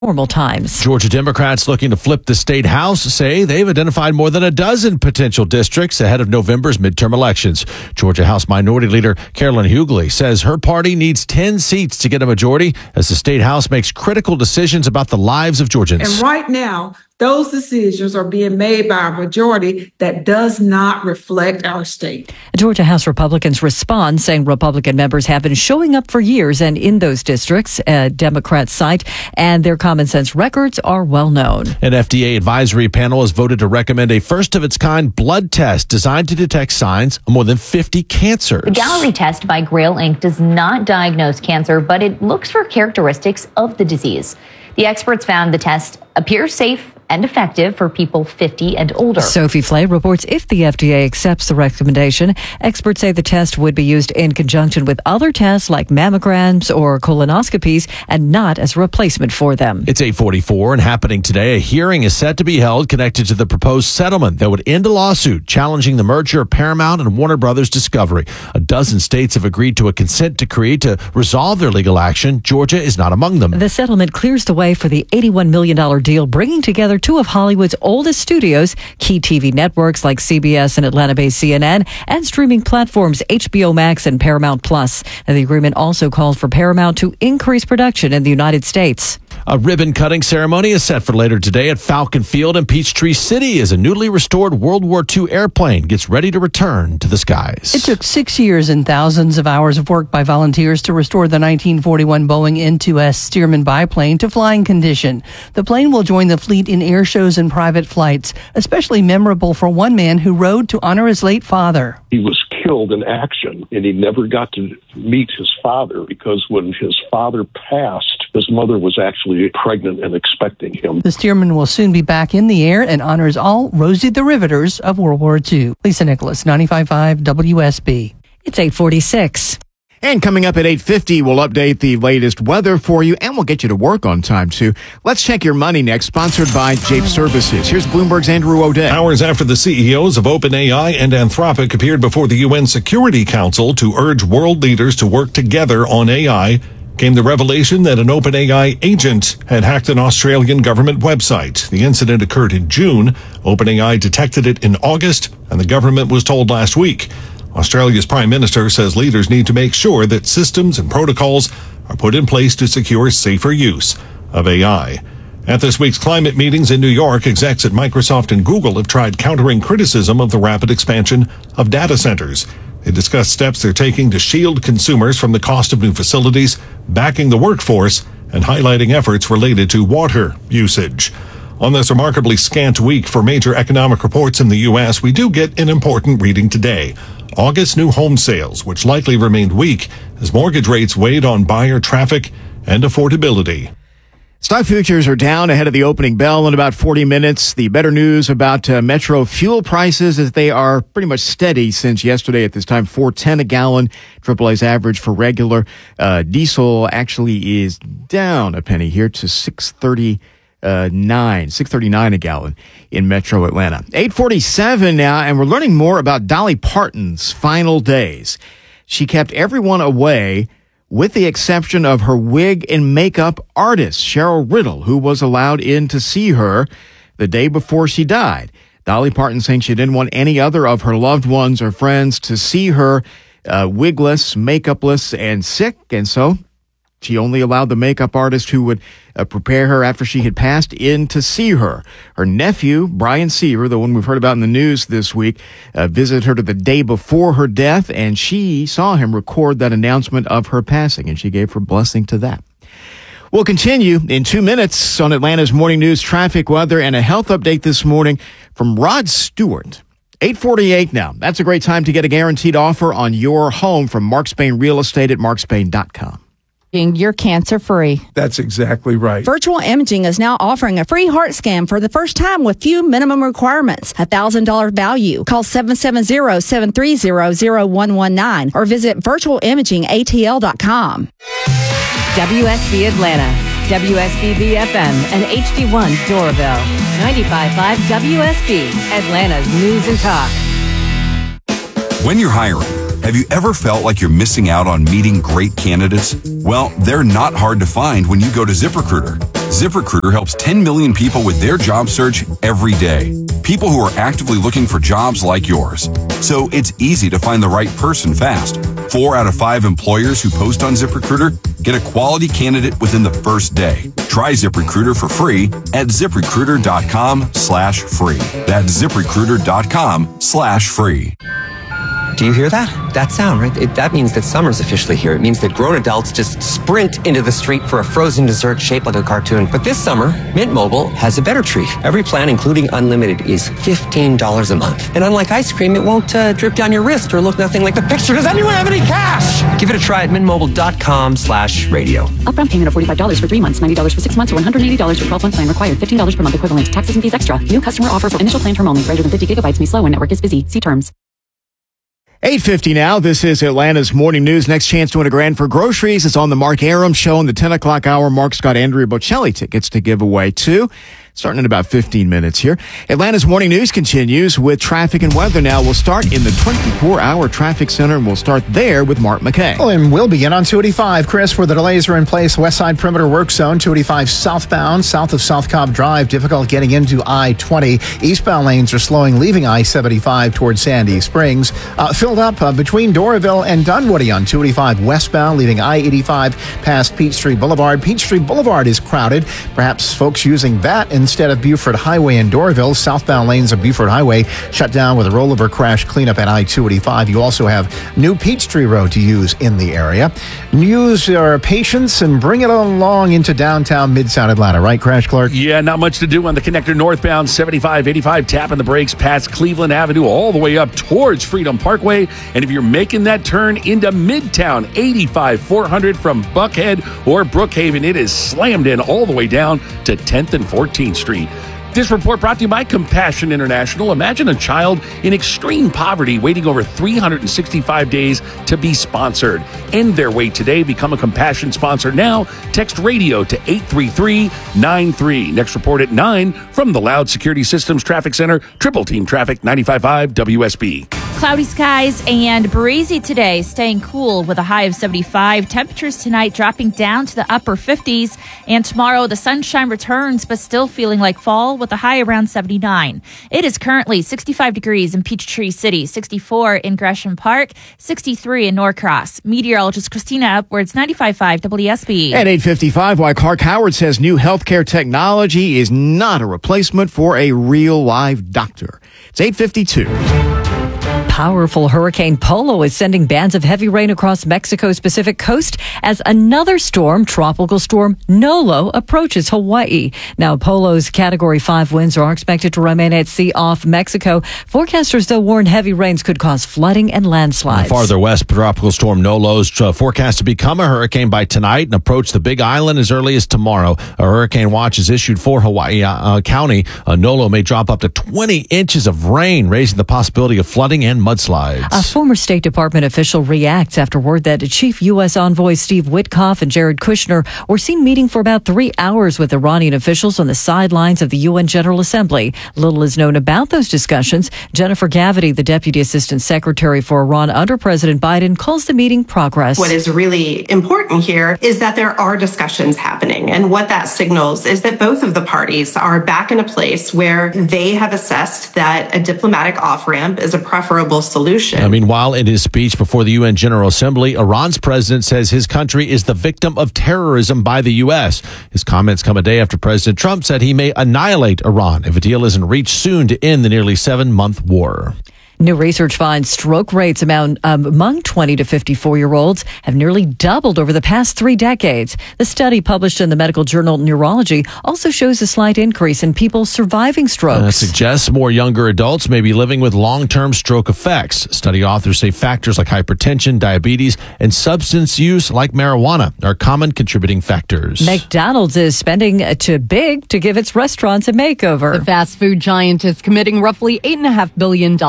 normal times. Georgia Democrats looking to flip the state house say they've identified more than a dozen potential districts ahead of November's midterm elections. Georgia House Minority Leader Carolyn Hughley says her party needs 10 seats to get a majority as the state house makes critical decisions about the lives of Georgians. And right now, those decisions are being made by a majority that does not reflect our state. Georgia House Republicans respond, saying Republican members have been showing up for years and in those districts, Democrats cite, and their common sense records are well known. An FDA advisory panel has voted to recommend a first-of-its-kind blood test designed to detect signs of more than 50 cancers. The Gallery test by Grail Inc. does not diagnose cancer, but it looks for characteristics of the disease. The experts found the test appears safe and effective for people 50 and older. Sophie Flay reports if the FDA accepts the recommendation, experts say the test would be used in conjunction with other tests like mammograms or colonoscopies and not as a replacement for them. It's 8:44 and happening today. A hearing is set to be held connected to the proposed settlement that would end a lawsuit challenging the merger of Paramount and Warner Brothers Discovery. A dozen states have agreed to a consent decree to resolve their legal action. Georgia is not among them. The settlement clears the way for the $81 million deal, bringing together two of Hollywood's oldest studios, key TV networks like CBS and Atlanta-based CNN, and streaming platforms HBO Max and Paramount Plus. And the agreement also calls for Paramount to increase production in the United States. A ribbon-cutting ceremony is set for later today at Falcon Field in Peachtree City as a newly restored World War II airplane gets ready to return to the skies. It took 6 years and thousands of hours of work by volunteers to restore the 1941 Boeing N2S Stearman biplane to flying condition. The plane will join the fleet in air shows and private flights, especially memorable for one man who rode to honor his late father. He was killed in action, and he never got to meet his father because when his father passed, his mother was actually pregnant and expecting him. The Stearman will soon be back in the air and honors all Rosie the Riveters of World War II. Lisa Nicholas, 95.5 WSB. It's 8:46. And coming up at 8:50, we'll update the latest weather for you, and we'll get you to work on time, too. Let's check your money next, sponsored by Jape Services. Here's Bloomberg's Andrew O'Day. Hours after the CEOs of OpenAI and Anthropic appeared before the UN Security Council to urge world leaders to work together on AI, came the revelation that an OpenAI agent had hacked an Australian government website. The incident occurred in June. OpenAI detected it in August, and the government was told last week. Australia's Prime Minister says leaders need to make sure that systems and protocols are put in place to secure safer use of AI. At this week's climate meetings in New York, execs at Microsoft and Google have tried countering criticism of the rapid expansion of data centers. They discussed steps they're taking to shield consumers from the cost of new facilities, backing the workforce, and highlighting efforts related to water usage. On this remarkably scant week for major economic reports in the U.S., we do get an important reading today. August new home sales, which likely remained weak as mortgage rates weighed on buyer traffic and affordability. Stock futures are down ahead of the opening bell in about 40 minutes. The better news about Metro fuel prices is they are pretty much steady since yesterday at this time. $4.10 a gallon. AAA's average for regular diesel actually is down a penny here to $6.39 a gallon in Metro Atlanta. 8:47 now, and we're learning more about Dolly Parton's final days. She kept everyone away with the exception of her wig and makeup artist, Cheryl Riddle, who was allowed in to see her the day before she died. Dolly Parton saying she didn't want any other of her loved ones or friends to see her wigless, makeupless, and sick, and so she only allowed the makeup artist who would prepare her after she had passed in to see her. Her nephew, Brian Seaver, the one we've heard about in the news this week, visited her the day before her death, and she saw him record that announcement of her passing, and she gave her blessing to that. We'll continue in 2 minutes on Atlanta's Morning News traffic, weather, and a health update this morning from Rod Stewart. 8:48 now. That's a great time to get a guaranteed offer on your home from Mark Spain Real Estate at markspain.com. You're cancer-free. That's exactly right. Virtual Imaging is now offering a free heart scan for the first time with few minimum requirements. $1,000 value. Call 770-730-0119 or visit virtualimagingatl.com. WSB Atlanta, WSBB FM, and HD1 Doraville. 95.5 WSB, Atlanta's News and Talk. When you're hiring, have you ever felt like you're missing out on meeting great candidates? Well, they're not hard to find when you go to ZipRecruiter. ZipRecruiter helps 10 million people with their job search every day. People who are actively looking for jobs like yours. So it's easy to find the right person fast. 4 out of 5 employers who post on ZipRecruiter get a quality candidate within the first day. Try ZipRecruiter for free at ZipRecruiter.com/free. That's ZipRecruiter.com/free. Do you hear that? That sound, right? That means that summer's officially here. It means that grown adults just sprint into the street for a frozen dessert shaped like a cartoon. But this summer, Mint Mobile has a better treat. Every plan, including unlimited, is $15 a month. And unlike ice cream, it won't drip down your wrist or look nothing like the picture. Does anyone have any cash? Give it a try at mintmobile.com/radio. Upfront payment of $45 for 3 months, $90 for 6 months, or $180 for 12-month plan required. $15 per month equivalent. Taxes and fees extra. New customer offer for initial plan term only. Greater than 50 gigabytes may slow when network is busy. See terms. 8:50 now. This is Atlanta's Morning News. Next chance to win $1,000 for groceries is on the Mark Aram Show in the 10 o'clock hour. Mark's got Andrea Bocelli tickets to give away, too. Starting in about 15 minutes here. Atlanta's Morning News continues with traffic and weather now. We'll start in the 24-hour traffic center, and we'll start there with Mark McKay. Oh, and we'll begin on 285, Chris, where the delays are in place. West Side Perimeter Work Zone, 285 southbound, south of South Cobb Drive. Difficult getting into I-20. Eastbound lanes are slowing, leaving I-75 towards Sandy Springs. Filled up between Doraville and Dunwoody on 285 westbound, leaving I-85 past Peachtree Boulevard. Peachtree Boulevard is crowded. Perhaps folks using that instead of Buford Highway in Doraville. Southbound lanes of Buford Highway shut down with a rollover crash cleanup at I-285. You also have New Peachtree Road to use in the area. Use your patience and bring it along into downtown Midtown Atlanta. Right, Crash Clark? Yeah, not much to do on the connector northbound 75-85, tapping the brakes past Cleveland Avenue all the way up towards Freedom Parkway. And if you're making that turn into Midtown, 85-400 from Buckhead or Brookhaven, it is slammed in all the way down to 10th and 14th Street. This report brought to you by Compassion International. Imagine a child in extreme poverty waiting over 365 days to be sponsored. End their wait today. Become a Compassion sponsor now. Text radio to 83393. Next report at 9 from the Loud Security Systems Traffic Center. Triple Team Traffic 95.5 WSB. Cloudy skies and breezy today, staying cool with a high of 75. Temperatures tonight dropping down to the upper 50s. And tomorrow the sunshine returns, but still feeling like fall with a high around 79. It is currently 65 degrees in Peachtree City, 64 in Gresham Park, 63 in Norcross. Meteorologist Christina Upwards, 95.5 WSB. At 8:55, why Clark Howard says new healthcare technology is not a replacement for a real live doctor. It's 8:52. Powerful Hurricane Polo is sending bands of heavy rain across Mexico's Pacific coast as another storm, Tropical Storm Nolo, approaches Hawaii. Now, Polo's Category 5 winds are expected to remain at sea off Mexico. Forecasters, though, warn heavy rains could cause flooding and landslides. Farther west, Tropical Storm Nolo's forecast to become a hurricane by tonight and approach the Big Island as early as tomorrow. A hurricane watch is issued for Hawaii County. Nolo may drop up to 20 inches of rain, raising the possibility of flooding and mudslides. A former State Department official reacts after word that Chief U.S. Envoy Steve Witkoff and Jared Kushner were seen meeting for about 3 hours with Iranian officials on the sidelines of the UN General Assembly. Little is known about those discussions. Jennifer Gavity, the Deputy Assistant Secretary for Iran under President Biden, calls the meeting progress. What is really important here is that there are discussions happening. And what that signals is that both of the parties are back in a place where they have assessed that a diplomatic off-ramp is a preferable solution. Meanwhile, in his speech before the UN General Assembly, Iran's president says his country is the victim of terrorism by the U.S. His comments come a day after President Trump said he may annihilate Iran if a deal isn't reached soon to end the nearly 7-month war. New research finds stroke rates among 20 to 54-year-olds have nearly doubled over the past 3 decades. The study published in the medical journal Neurology also shows a slight increase in people surviving strokes. That suggests more younger adults may be living with long-term stroke effects. Study authors say factors like hypertension, diabetes, and substance use like marijuana are common contributing factors. McDonald's is spending too big to give its restaurants a makeover. The fast food giant is committing roughly $8.5 billion to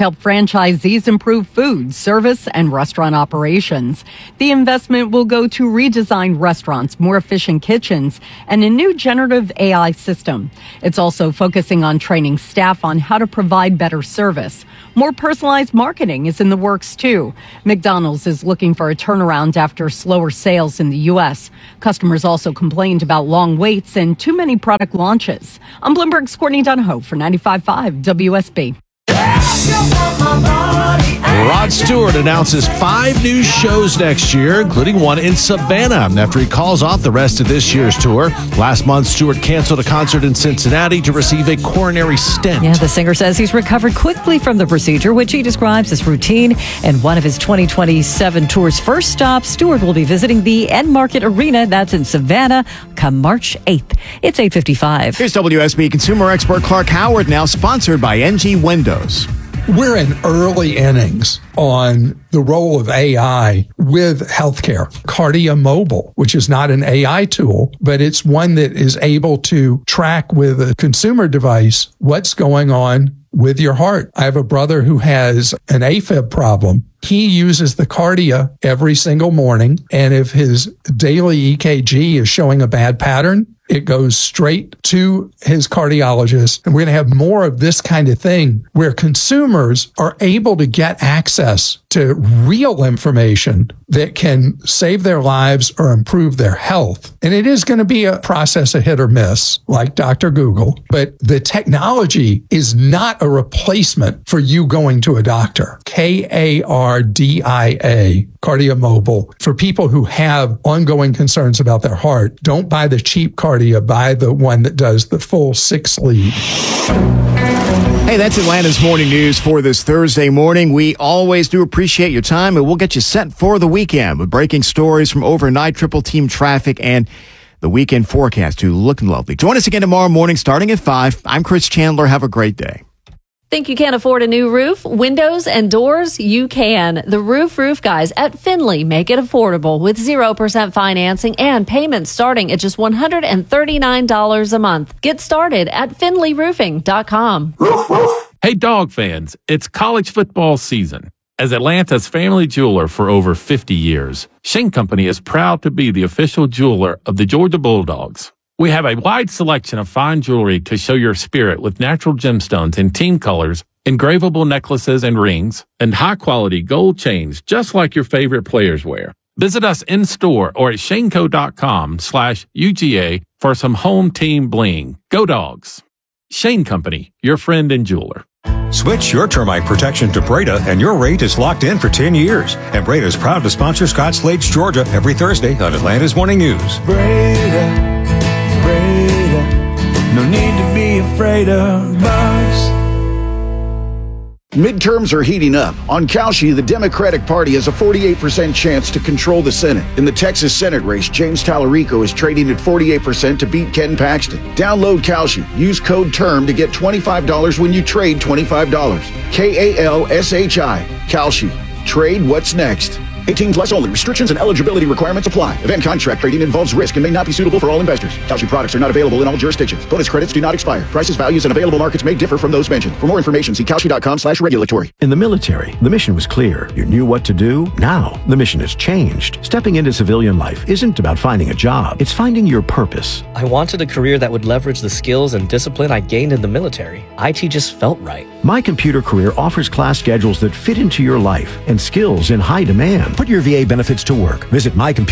help franchisees improve food, service, and restaurant operations. The investment will go to redesigned restaurants, more efficient kitchens, and a new generative AI system. It's also focusing on training staff on how to provide better service. More personalized marketing is in the works, too. McDonald's is looking for a turnaround after slower sales in the U.S. Customers also complained about long waits and too many product launches. I'm Bloomberg's Courtney Donahoe for 95.5 WSB. Rod Stewart announces 5 new shows next year, including one in Savannah, after he calls off the rest of this year's tour. Last month, Stewart canceled a concert in Cincinnati to receive a coronary stent. Yeah, the singer says he's recovered quickly from the procedure, which he describes as routine. And one of his 2027 tour's first stops, Stewart will be visiting the Enmarket Arena. That's in Savannah come March 8th. It's 8:55. Here's WSB consumer expert Clark Howard, now sponsored by NG Windows. We're in early innings on the role of AI with healthcare. Cardia Mobile, which is not an AI tool, but it's one that is able to track with a consumer device what's going on with your heart. I have a brother who has an AFib problem. He uses the Cardia every single morning, and if his daily EKG is showing a bad pattern, it goes straight to his cardiologist. And we're going to have more of this kind of thing where consumers are able to get access to real information that can save their lives or improve their health. And it is going to be a process of hit or miss, like Dr. Google. But the technology is not a replacement for you going to a doctor. KARDIA, Cardia Mobile. For people who have ongoing concerns about their heart, don't buy the cheap Cardia, buy the one that does the full 6-lead. Hey, that's Atlanta's morning news for this Thursday morning. We always do appreciate your time, and we'll get you set for the weekend with breaking stories from overnight, triple team traffic, and the weekend forecast too. Looking lovely. Join us again tomorrow morning starting at 5. I'm Chris Chandler. Have a great day. Think you can't afford a new roof, windows, and doors? You can. The Roof Guys at Finley make it affordable with 0% financing and payments starting at just $139 a month. Get started at finleyroofing.com. Hey, dog fans, it's college football season. As Atlanta's family jeweler for over 50 years, Shane Company is proud to be the official jeweler of the Georgia Bulldogs. We have a wide selection of fine jewelry to show your spirit with natural gemstones in team colors, engravable necklaces and rings, and high-quality gold chains just like your favorite players wear. Visit us in-store or at shaneco.com/UGA for some home team bling. Go Dogs! Shane Company, your friend and jeweler. Switch your termite protection to Breda and your rate is locked in for 10 years. And Breda is proud to sponsor Scott Slade's Georgia every Thursday on Atlanta's Morning News. Breda, no need to be afraid of bugs. Midterms are heating up. On Kalshi, the Democratic Party has a 48% chance to control the Senate. In the Texas Senate race, James Tallarico is trading at 48% to beat Ken Paxton. Download Kalshi. Use code TERM to get $25 when you trade $25. KALSHI. Kalshi. Trade what's next. 18 plus only. Restrictions and eligibility requirements apply. Event contract trading involves risk and may not be suitable for all investors. Kalshi products are not available in all jurisdictions. Bonus credits do not expire. Prices, values, and available markets may differ from those mentioned. For more information, see kalshi.com/regulatory. In the military, the mission was clear. You knew what to do. Now, the mission has changed. Stepping into civilian life isn't about finding a job. It's finding your purpose. I wanted a career that would leverage the skills and discipline I gained in the military. IT just felt right. My Computer Career offers class schedules that fit into your life and skills in high demand. Put your VA benefits to work. Visit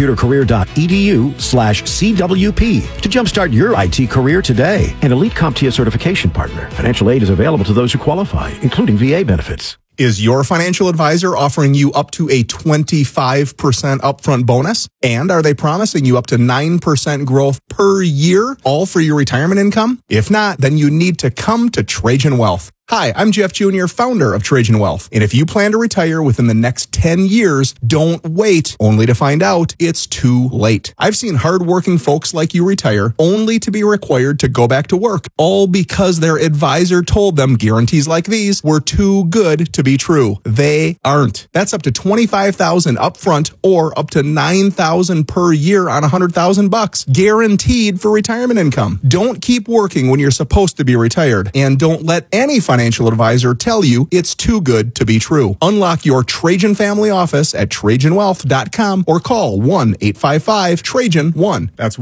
mycomputercareer.edu/CWP to jumpstart your IT career today. An Elite CompTIA certification partner. Financial aid is available to those who qualify, including VA benefits. Is your financial advisor offering you up to a 25% upfront bonus? And are they promising you up to 9% growth per year, all for your retirement income? If not, then you need to come to Trajan Wealth. Hi, I'm Jeff Jr., founder of Trajan Wealth. And if you plan to retire within the next 10 years, don't wait only to find out it's too late. I've seen hardworking folks like you retire only to be required to go back to work, all because their advisor told them guarantees like these were too good to be true. They aren't. That's up to $25,000 upfront or up to $9,000 per year on $100,000 guaranteed for retirement income. Don't keep working when you're supposed to be retired, and don't let any financial advisor tell you it's too good to be true. Unlock your Trajan family office at TrajanWealth.com or call 1-855-TRAJAN-1. That's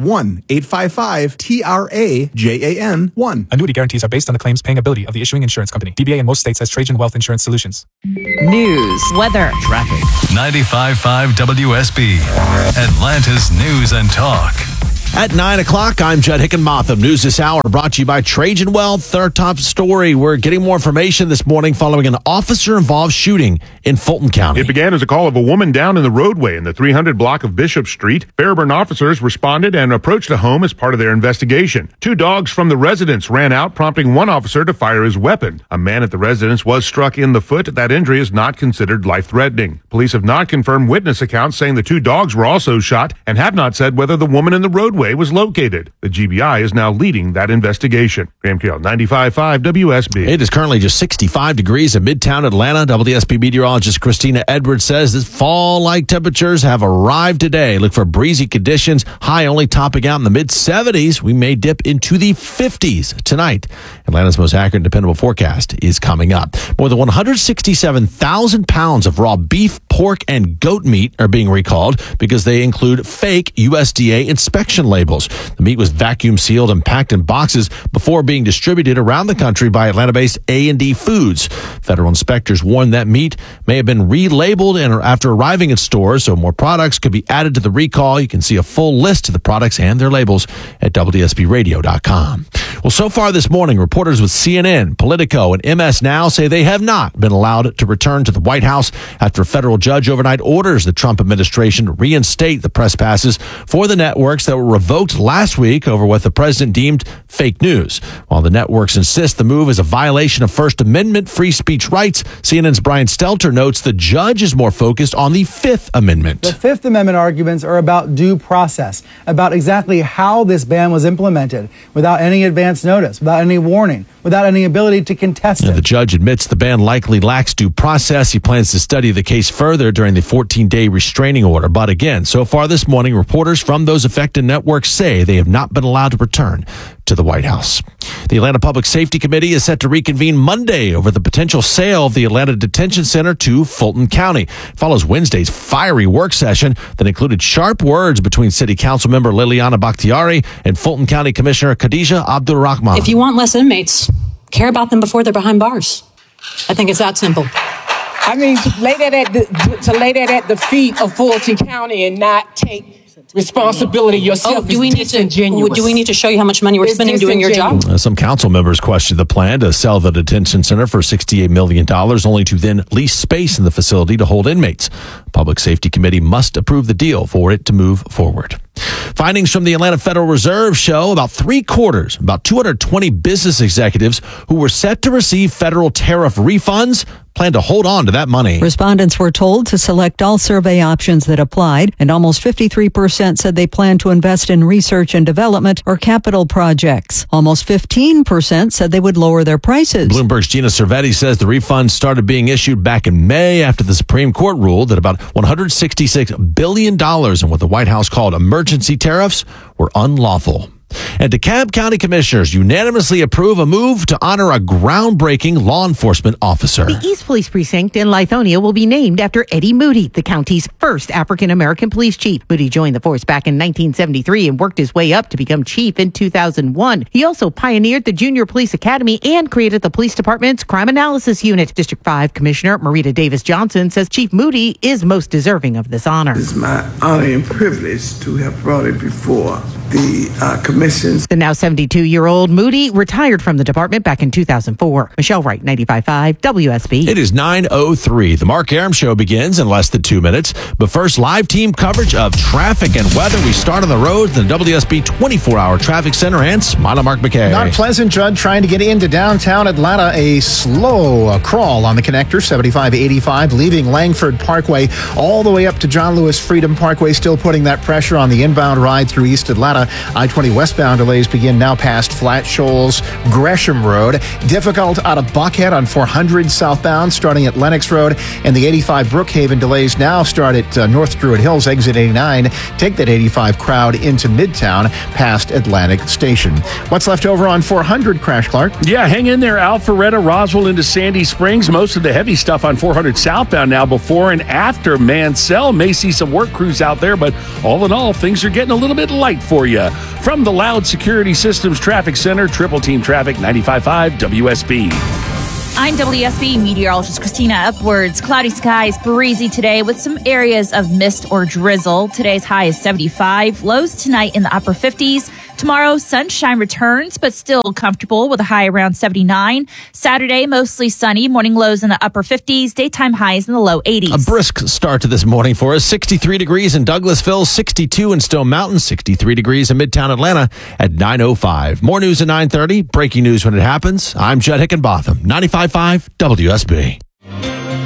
1-855-TRAJAN-1. Annuity guarantees are based on the claims paying ability of the issuing insurance company. DBA in most states has Trajan Wealth Insurance Solutions. News, weather, traffic. 95.5 WSB, Atlanta's News and Talk. At 9 o'clock, I'm Judd Hickenbotham. News this hour brought to you by Trajan Wealth. Our top story. We're getting more information this morning following an officer-involved shooting in Fulton County. It began as a call of a woman down in the roadway in the 300 block of Bishop Street. Fairburn officers responded and approached a home as part of their investigation. 2 dogs from the residence ran out, prompting one officer to fire his weapon. A man at the residence was struck in the foot. That injury is not considered life-threatening. Police have not confirmed witness accounts, saying the 2 dogs were also shot, and have not said whether the woman in the roadway was located. The GBI is now leading that investigation. Graham Keel, 95.5 WSB. It is currently just 65 degrees in Midtown Atlanta. WSB meteorologist Christina Edwards says that fall-like temperatures have arrived today. Look for breezy conditions, high only topping out in the mid-70s. We may dip into the 50s tonight. Atlanta's most accurate and dependable forecast is coming up. More than 167,000 pounds of raw beef, pork, and goat meat are being recalled because they include fake USDA inspection labels. The meat was vacuum sealed and packed in boxes before being distributed around the country by Atlanta-based A&D Foods. Federal inspectors warned that meat may have been relabeled and after arriving at stores, so more products could be added to the recall. You can see a full list of the products and their labels at WSBRadio.com. Well, so far this morning, reporters with CNN, Politico, and MS Now say they have not been allowed to return to the White House after a federal judge overnight orders the Trump administration reinstate the press passes for the networks that were revoked last week over what the president deemed fake news. While the networks insist the move is a violation of First Amendment free speech rights, CNN's Brian Stelter notes the judge is more focused on the Fifth Amendment. The Fifth Amendment arguments are about due process, about exactly how this ban was implemented without any advance notice, without any warning, without any ability to contest it. The judge admits the ban likely lacks due process. He plans to study the case further during the 14-day restraining order. But again, so far this morning, reporters from those affected networks say they have not been allowed to return to the White House. The Atlanta Public Safety Committee is set to reconvene Monday over the potential sale of the Atlanta Detention Center to Fulton County. It follows Wednesday's fiery work session that included sharp words between City Council member Liliana Bakhtiari and Fulton County Commissioner Khadija Abdul-Rahman. If you want less inmates, care about them before they're behind bars. I think it's that simple. I mean, to lay that at the feet of Fulton County and not take responsibility yourself. Do we need to show you how much money we're spending doing your job? Some council members questioned the plan to sell the detention center for $68 million, only to then lease space in the facility to hold inmates. Public Safety Committee must approve the deal for it to move forward. Findings from the Atlanta Federal Reserve show about 220 business executives who were set to receive federal tariff refunds plan to hold on to that money. Respondents were told to select all survey options that applied, and almost 53% said they plan to invest in research and development or capital projects. Almost 15% said they would lower their prices. Bloomberg's Gina Cervetti says the refunds started being issued back in May after the Supreme Court ruled that about $166 billion in what the White House called emergency tariffs were unlawful. And DeKalb County commissioners unanimously approve a move to honor a groundbreaking law enforcement officer. The East Police Precinct in Lithonia will be named after Eddie Moody, the county's first African-American police chief. Moody joined the force back in 1973 and worked his way up to become chief in 2001. He also pioneered the Junior Police Academy and created the police department's Crime Analysis Unit. District 5 Commissioner Marita Davis Johnson says Chief Moody is most deserving of this honor. It's my honor and privilege to have brought it before the commissions. The now 72-year-old Moody retired from the department back in 2004. Michelle Wright, 95.5 WSB. It is 9:03. The Mark Arum Show begins in less than 2 minutes. But first, live team coverage of traffic and weather. We start on the roads in the WSB 24-hour traffic center and Smile Mark McKay. Not pleasant, Judd, trying to get into downtown Atlanta. A slow crawl on the connector, 75-85, leaving Langford Parkway all the way up to John Lewis Freedom Parkway, still putting that pressure on the inbound ride through East Atlanta. I-20 westbound westbound delays begin now past Flat Shoals, Gresham Road. Difficult out of Buckhead on 400 southbound, starting at Lennox Road. And the 85 Brookhaven delays now start at North Druid Hills, exit 89. Take that 85 crowd into Midtown past Atlantic Station. What's left over on 400, Crash Clark? Yeah, hang in there. Alpharetta, Roswell into Sandy Springs. Most of the heavy stuff on 400 southbound now before and after Mansell. May see some work crews out there, but all in all, things are getting a little bit light for you. From the Loud Security Systems Traffic Center, Triple Team Traffic, 95.5 WSB. I'm WSB meteorologist Christina Upwards. Cloudy skies, breezy today with some areas of mist or drizzle. Today's high is 75. Lows tonight in the upper 50s. Tomorrow, sunshine returns, but still comfortable with a high around 79. Saturday, mostly sunny. Morning lows in the upper 50s. Daytime highs in the low 80s. A brisk start to this morning for us. 63 degrees in Douglasville, 62 in Stone Mountain, 63 degrees in Midtown Atlanta at 9:05. More news at 9:30. Breaking news when it happens. I'm Judd Hickenbotham, 95.5 WSB.